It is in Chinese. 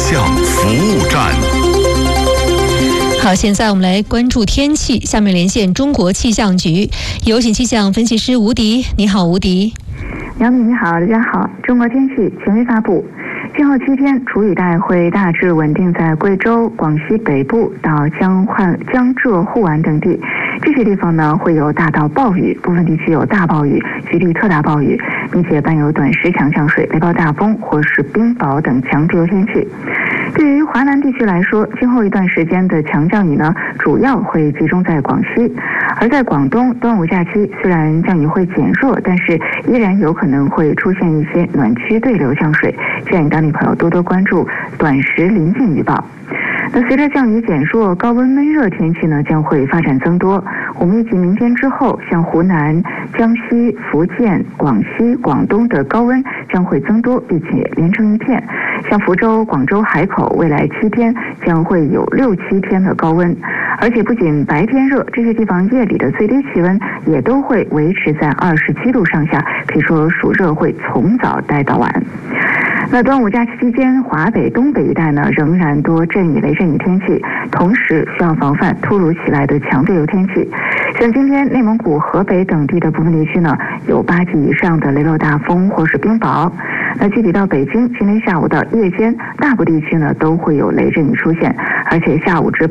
象服务站。 好，现在我们来关注天气。下面连线中国气象局，有请气象分析师吴迪。你好，吴迪。 杨米你好，大家好。中国天气权威发布，今后7天，楚雨带会大致稳定在贵州、广西北部到江浙沪皖等地。这些地方呢会有大到暴雨，部分地区有大暴雨，局地特大暴雨，并且伴有短时强降水、雷暴大风或是冰雹等强对流天气。对于华南地区来说，今后一段时间的强降雨呢，主要会集中在广西，而在广东端午假期，虽然降雨会减弱，但是依然有可能会出现一些暖区对流降水，建议当地朋友多多关注短时临近预报。那随着降雨减弱，高温闷热天气呢将会发展增多。我们预计明天之后，像湖南、江西、福建、广西、广东的高温将会增多，并且连成一片。像福州、广州、海口，未来7天将会有6-7天的高温，而且不仅白天热，这些地方夜里的最低气温也都会维持在27度上下，可以说暑热会从早待到晚。那端午假期期间，华北、东北一带呢仍然多阵雨、雷阵雨天气，同时需要防范突如其来的强对流天气。像今天内蒙古、河北等地的部分地区呢，有8级以上的雷暴大风或是冰雹。那具体到北京，今天下午到夜间，大部地区呢都会有雷阵雨出现，而且下午至